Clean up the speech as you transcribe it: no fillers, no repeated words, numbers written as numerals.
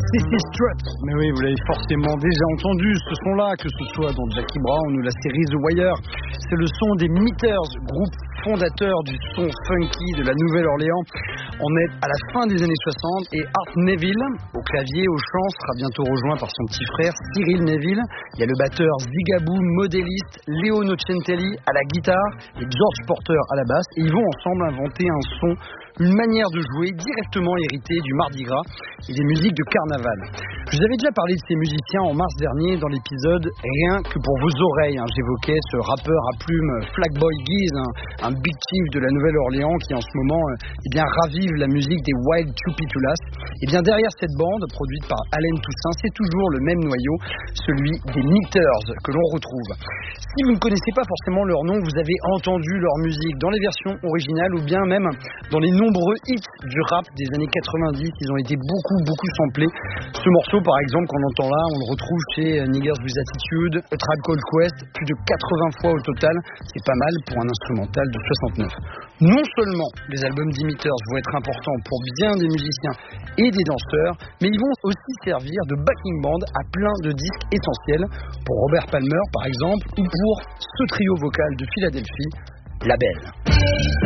CC Strut. Mais oui, vous l'avez forcément déjà entendu, ce son-là, que ce soit dans Jackie Brown ou la série The Wire. C'est le son des Meters, groupe fondateur du son funky de la Nouvelle-Orléans. On est à la fin des années 60 et Art Neville, au clavier, au chant, sera bientôt rejoint par son petit frère Cyril Neville. Il y a le batteur Zigaboo, modéliste, Léo Nocentelli à la guitare et George Porter à la basse. Et ils vont ensemble inventer un son, une manière de jouer directement héritée du Mardi Gras et des musiques de carnaval. Je vous avais déjà parlé de ces musiciens en mars dernier dans l'épisode Rien que pour vos oreilles. J'évoquais ce rappeur à plumes Flackboy Giz, un big chief de la Nouvelle-Orléans qui en ce moment ravive la musique des Wild Tchoupitoulas. Et bien derrière cette bande, produite par Allen Toussaint, c'est toujours le même noyau, celui des Meters que l'on retrouve. Si vous ne connaissez pas forcément leur nom, vous avez entendu leur musique dans les versions originales ou bien même dans les nombreux hits du rap des années 90. Ils ont été beaucoup samplés. Ce morceau par exemple qu'on entend là, on le retrouve chez Niggers with Attitude, A Tribe Called Quest, plus de 80 fois au total. C'est pas mal pour un instrumental de 69. Non seulement les albums d'Imiters vont être importants pour bien des musiciens et des danseurs, mais ils vont aussi servir de backing band à plein de disques essentiels, pour Robert Palmer par exemple, ou pour ce trio vocal de Philadelphie, La Belle.